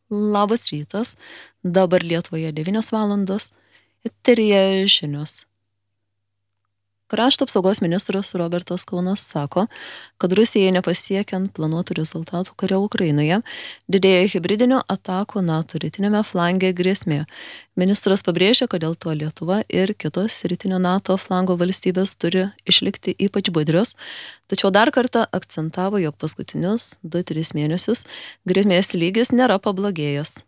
Labas rytas, dabar Lietuvoje 9 valandos, eteryje žinios. Krašto apsaugos ministras Robertas Kaunas sako, kad Rusijai nepasiekiant planuotų rezultatų kare Ukrainoje, didėja hibridinių atakų NATO rytinėme flange grėsmė. Ministras pabrėžia, kad dėl to Lietuva ir kitos rytinio NATO flango valstybės turi išlikti ypač budrios, tačiau dar kartą akcentavo, jog paskutinius 2-3 mėnesius grėsmės lygis nėra pablogėjęs.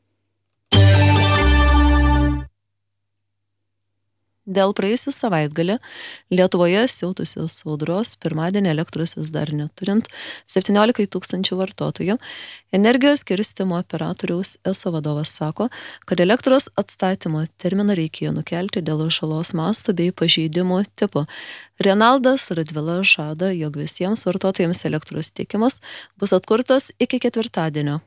Dėl praėjusį savaitgalį Lietuvoje siautusios audros pirmadienį elektros vis dar neturint 17 000 vartotojų, energijos skirstymo operatoriaus ESO vadovas sako, kad elektros atstatymo terminą reikėjo nukelti dėl žalos mastų bei pažeidimų tipų. Renaldas Radvila žada, jog visiems vartotojams elektros tiekimas bus atkurtas iki ketvirtadienio.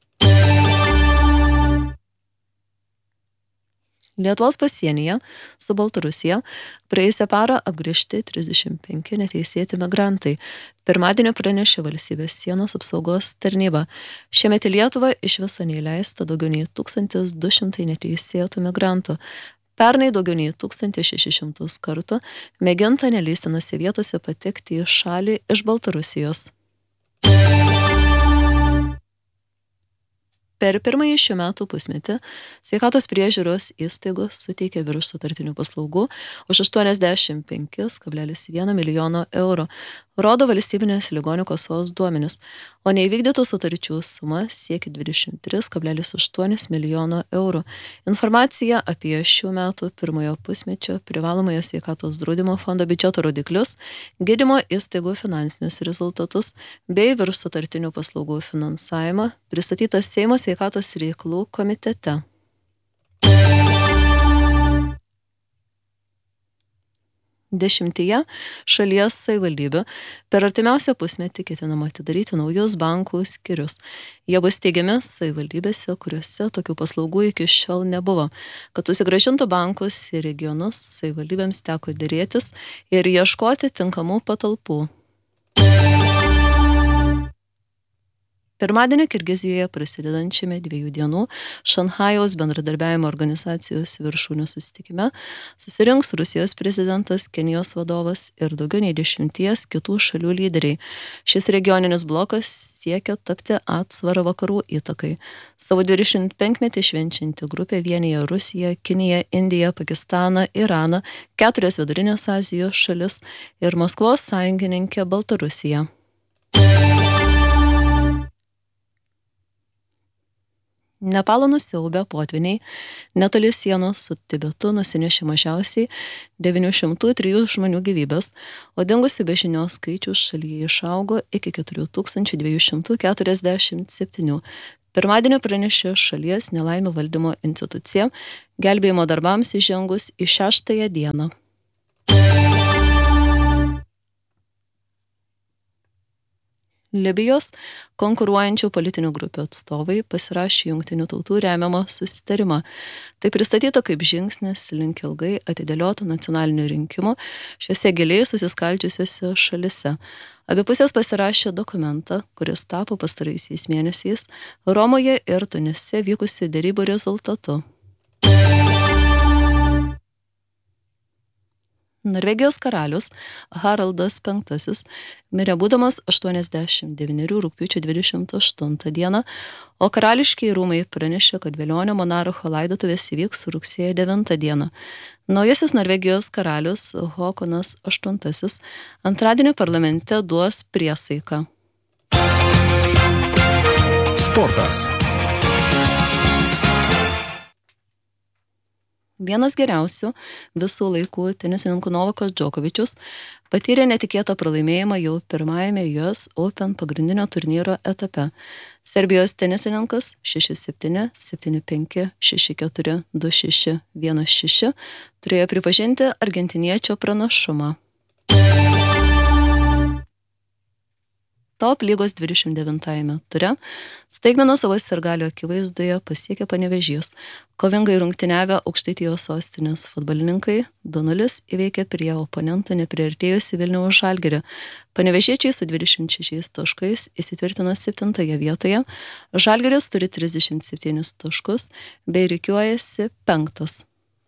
Lietuvos pasienyje su Baltarusija praėjusią parą apgręžti 35 neteisėti migrantai. Pirmadienį pranešė valstybės sienos apsaugos tarnyba. Šiemet į Lietuvą iš viso neįleista daugiau nei 1200 neteisėtų migrantų. Pernai daugiau nei 1600 kartų mėginta neleistinose vietose patekti į šalį iš Baltarusijos. Per pirmąjį šių metų pusmetį sveikatos priežiūros įstaigos suteikė virš sutartinių paslaugų už 85,1 milijono eurų, rodo valstybinės ligonių kasos duomenis, o neįvykdytų sutarčių suma siekia 23,8 milijono eurų. Informacija apie šių metų pirmojo pusmečio privalomojo sveikatos draudimo fondo biudžeto rodiklius, gydymo įstaigų finansinius rezultatus bei virš sutartinių paslaugų finansavimą pristatytas Seimo sveikatos reikalų komitete. Dešimtyje šalies savivaldybių per artimiausią pusmetį ketinama atidaryti naujus bankų skyrius. Jie bus steigiami savivaldybėse, kuriuose tokių paslaugų iki šiol nebuvo. Kad susigrąžintų bankus į regionus, savivaldybėms teko dėrėtis ir ieškoti tinkamų patalpų. Pirmadienį Kirgizijoje prasidedančiame 2 dienų Šanchajaus bendradarbiavimo organizacijos viršūnių susitikime susirinks Rusijos prezidentas, Kenijos vadovas ir daugiau nei 10 kitų šalių lyderiai. Šis regioninis blokas siekia tapti atsvarą vakarų įtakai. Savo 25-metį švenčianti grupė vienija Rusiją, Kiniją, Indiją, Pakistaną, Iraną, 4 Vidurinės Azijos šalis ir Maskvos sąjungininkę Baltarusiją. Nepalą nusiaubę potvyniai netoli sienos su Tibetu nusinešė mažiausiai 903 žmonių gyvybės, o dingusių be žinios skaičius šalyje išaugo iki 4247. Pirmadienį pranešė šalies nelaimių valdymo institucija, gelbėjimo darbams įžengus į 6. dieną. Libijos konkuruojančių politinių grupių atstovai pasirašė Jungtinių tautų remiamą susitarimą. Tai pristatyta kaip žingsnis link ilgai atidėliotų nacionalinių rinkimų šiose giliai susiskaldžiusiose šalise. Abi pusės pasirašė dokumentą, kuris tapo pastaraisiais mėnesiais Romoje ir Tunise vykusių derybų rezultatu. Norvegijos karalius Haraldas V mirė būdamas 89 rugpjūčio 28 dieną, o karališkiai rūmai pranešė, kad velionio monarcho laidotuvės įvyks rugsėjo 9 dieną. Naujasis Norvegijos karalius Håkonas VIII antradienį parlamente duos priesaiką. Sportas. Vienas geriausių visų laikų tenisininkų Novakas Džokovičius patyrė netikėtą pralaimėjimą jau pirmajame US Open pagrindinio turnyro etape. Serbijos tenisininkas 6-7, 7-5, 6-4, 2-6, 1-6 turėjo pripažinti argentiniečio pranašumą. Top lygos 29 ture staigmeną savo sirgalio akivaizdoje pasiekė Panevėžys. Kovingai rungtyniavę Aukštaitijos sostinės futbolininkai 2-0 įveikė prie oponentų nepriartėjusi Vilniaus Žalgirį. Panevėžiečiai su 26 taškais įsitvirtino 7 vietoje, Žalgiris turi 37 taškus bei rikiuojasi 5.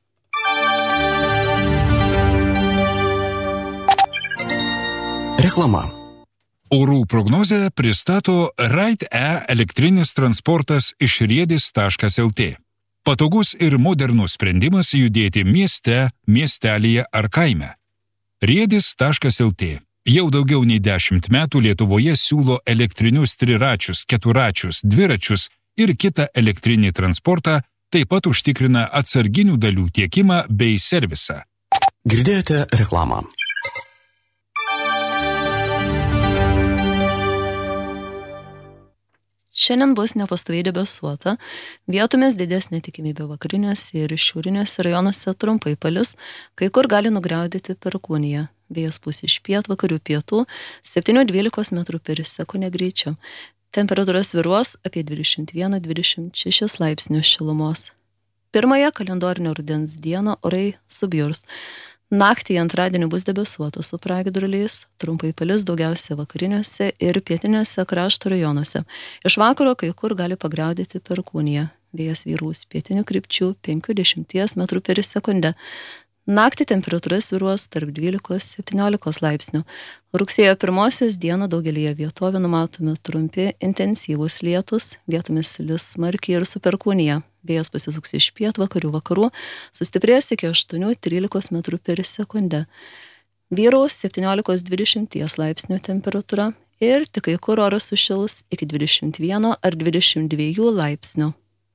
Reklama. Orų prognozę pristato Ride-E elektrinis transportas iš riedis.lt. Patogus ir modernus sprendimas judėti mieste, miestelyje ar kaime. Riedis.lt jau daugiau nei 10 metų Lietuvoje siūlo elektrinius triračius, keturačius, dviračius ir kitą elektrinį transportą, taip pat užtikrina atsarginių dalių tiekimą bei servisą. Girdėjote reklamą. Šiandien bus nepastoviai debesuota, vietomis didesnė tikimybė vakariniuose ir šiauriniuose rajonuose trumpai palis, kai kur gali nugriaudėti perkūnija. Vėjas pūs iš pietvakarių pietų 7-12 m/s greičiu. Temperatūra svyruos apie 21-26 laipsnius šilumos. Pirmąją kalendorinio rudens dieną orai subjurs. Naktį antradienį bus debesuota su pragiedruliais, trumpai palis daugiausia vakariniuose ir pietiniuose krašto rajonuose. Iš vakaro kai kur gali pagriaudėti perkūnija. Vėjas vyraus pietinių krypčių 5-10 m/s. Naktį temperatūra svyruos tarp 12-17 laipsnių. Rugsėjo 1 dieną daugelyje vietovių numatomi trumpi, intensyvūs lietus, vietomis lis smarkiai ir su perkūnija. Vėjas pasisuks iš pietvakarių vakarų, sustiprės iki 8-13 m/s. Vyraus 17-20 laipsnių temperatūra ir tik kai kur oras sušils iki 21 ar 22 laipsnių.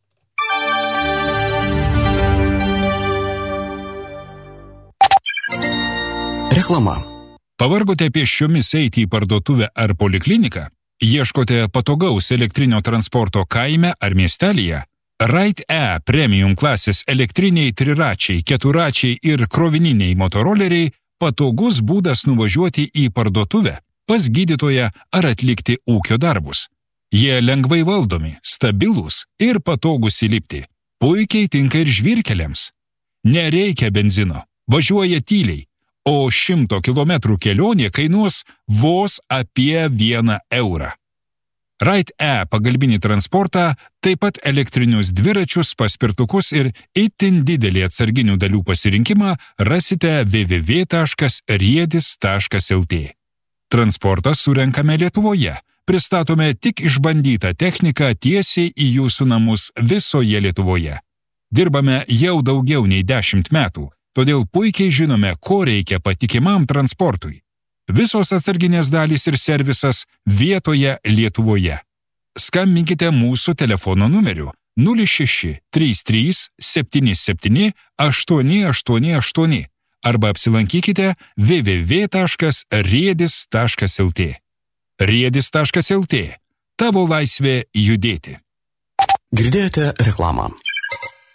Reklama. Pavargote pėsčiomis eiti į parduotuvę ar polikliniką? Ieškote patogaus elektrinio transporto kaime ar miestelyje? Ride-E premium klasės elektriniai triračiai, keturačiai ir krovininiai motoroleriai patogus būdas nuvažiuoti į parduotuvę, pas gydytoją ar atlikti ūkio darbus. Jie lengvai valdomi, stabilūs ir patogus įlipti. Puikiai tinka ir žvyrkeliams. Nereikia benzino, važiuoja tyliai, o 100 km kelionė kainuos vos apie 1 eurą. Ride-E pagalbinį transportą, taip pat elektrinius dviračius, paspirtukus ir itin didelį atsarginių dalių pasirinkimą rasite www.riedis.lt. Transportą surenkame Lietuvoje. Pristatome tik išbandytą techniką tiesiai į jūsų namus visoje Lietuvoje. Dirbame jau daugiau nei 10 metų, todėl puikiai žinome, ko reikia patikimam transportui. Visos atsarginės dalys ir servisas vietoje Lietuvoje. Skambinkite mūsų telefono numeriu 06 33 77 888 arba apsilankykite www.riedis.lt. Riedis.lt. Tavo laisvė judėti. Girdėjote reklamą.